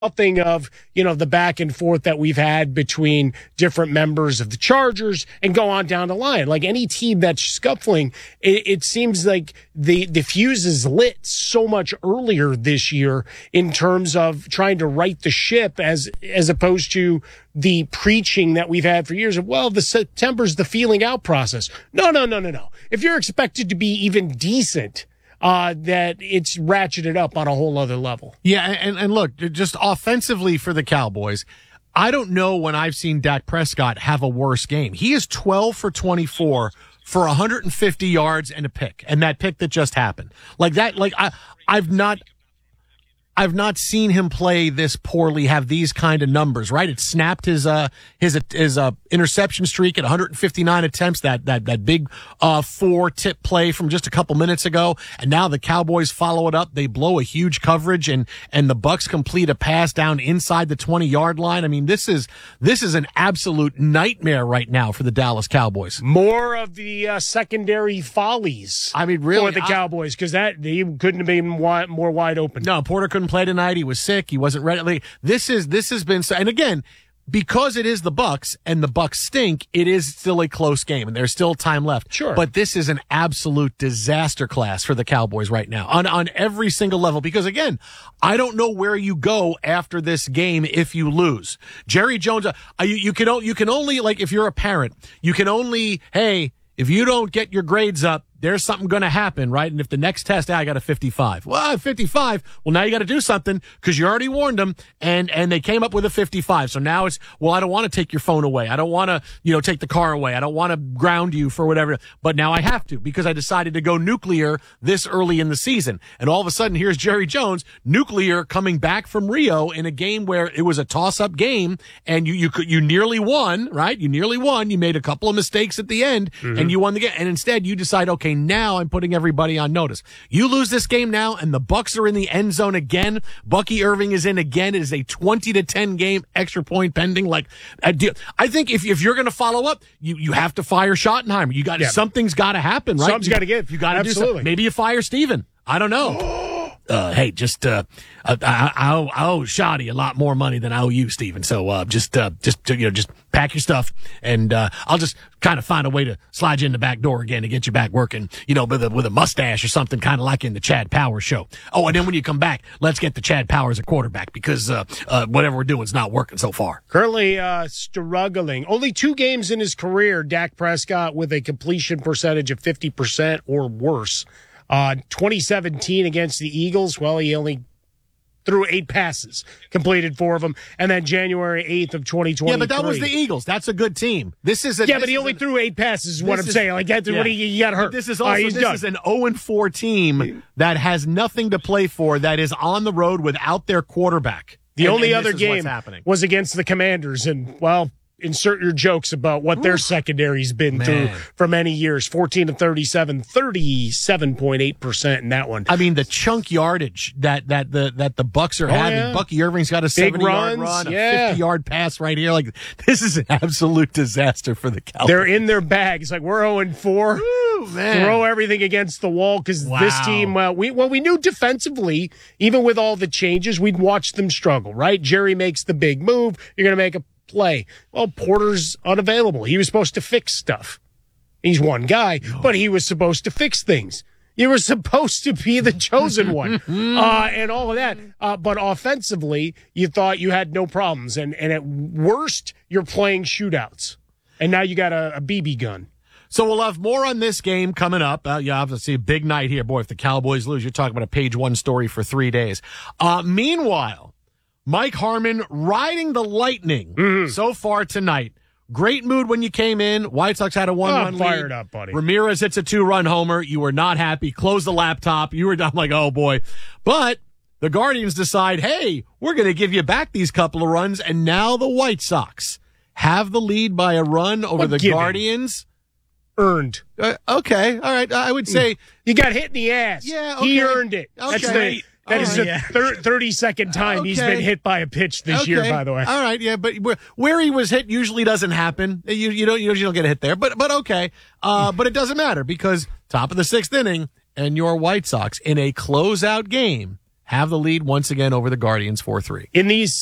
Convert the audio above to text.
Nothing of, the back and forth that we've had between different members of the Chargers and go on down the line. Like any team that's scuffling, it seems like the fuse is lit so much earlier this year in terms of trying to right the ship as opposed to the preaching that we've had for years of, well, the September's the feeling out process. No. If you're expected to be even decent, that it's ratcheted up on a whole other level. Yeah, and look, just offensively for the Cowboys, I don't know when I've seen Dak Prescott have a worse game. He is 12 for 24 for 150 yards and a pick, and that pick that just happened. Like that, I've not seen him play this poorly, have these kind of numbers, right? It snapped his interception streak at 159 attempts, that big 4-tip play from just a couple minutes ago. And now the Cowboys follow it up. They blow a huge coverage and the Bucs complete a pass down inside the 20-yard line. I mean, this is an absolute nightmare right now for the Dallas Cowboys. More of the secondary follies. I mean, really, for the Cowboys, because they couldn't have been more wide open. No, Porter couldn't play tonight. He was sick. He wasn't ready. This has been so, and again, because it is the Bucs and the Bucs stink, it is still a close game and there's still time left. Sure. But this is an absolute disaster class for the Cowboys right now on every single level, because again, I don't know where you go after this game if you lose. Jerry Jones, you can only, like, if you're a parent, you can only, hey, if you don't get your grades up, there's something going to happen, right? And if the next test, I got a 55. Well, 55. Well, now you got to do something because you already warned them, and they came up with a 55. So now it's, well, I don't want to take your phone away. I don't want to, take the car away. I don't want to ground you for whatever. But now I have to because I decided to go nuclear this early in the season. And all of a sudden, here's Jerry Jones, nuclear, coming back from Rio in a game where it was a toss-up game, and you nearly won, right? You nearly won. You made a couple of mistakes at the end, and you won the game. And instead, you decide, okay, now I'm putting everybody on notice. You lose this game now, and the Bucs are in the end zone again. Bucky Irving is in again. It is a 20-10 game, extra point pending. Like, I think if you're going to follow up, you have to fire Schottenheimer. Something's got to happen, right? Something's got to give. You got to do something. Maybe you fire Steven. I don't know. Hey, just I owe Shoddy a lot more money than I owe you, Steven. So just pack your stuff, and I'll just kind of find a way to slide you in the back door again to get you back working, with a mustache or something, kind of like in the Chad Powers show. Oh, and then when you come back, let's get the Chad Powers a quarterback, because whatever we're doing is not working so far. Currently struggling. Only 2 games in his career, Dak Prescott, with a completion percentage of 50% or worse. 2017 against the Eagles, well, he only threw 8 passes, completed 4 of them, and then January 8th of 2023. Yeah, but that was the Eagles. That's a good team. But he only threw 8 passes is what I'm saying. Like, that's when he got hurt. This is also this is an 0-4 team that has nothing to play for, that is on the road without their quarterback. The only other game was against the Commanders, and, well, insert your jokes about what their secondary's been through for many years. 14-37, 37.8% in that one. I mean, the chunk yardage that the Bucs are having. Yeah. Bucky Irving's got a 70-yard run, a 50-yard pass right here. Like, this is an absolute disaster for the Cowboys. They're in their bags. Like, we're 0-4. Throw everything against the wall, because this team, we knew defensively, even with all the changes, we'd watch them struggle, right? Jerry makes the big move. You're going to make a play. Well, Porter's unavailable. He was supposed to fix stuff. He's one guy, but he was supposed to fix things. You were supposed to be the chosen one, and all of that. But offensively, you thought you had no problems. And at worst, you're playing shootouts. And now you got a BB gun. So we'll have more on this game coming up. You obviously a big night here. Boy, if the Cowboys lose, you're talking about a page 1 story for 3 days. Meanwhile, Mike Harmon riding the Lightning so far tonight. Great mood when you came in. White Sox had a 1-run lead. Fired up, buddy. Ramirez hits a 2-run homer. You were not happy. Close the laptop. You were done like, oh, boy. But the Guardians decide, hey, we're going to give you back these couple of runs. And now the White Sox have the lead by a run over the Guardians. Earned. Okay. All right. I would say. You got hit in the ass. Yeah. Okay. He earned it. Okay. That is the 32nd time he's been hit by a pitch this year, by the way. All right, yeah, but where he was hit usually doesn't happen. You don't get hit there, but okay. But it doesn't matter, because top of the 6th inning, and your White Sox in a closeout game have the lead once again over the Guardians 4-3. In these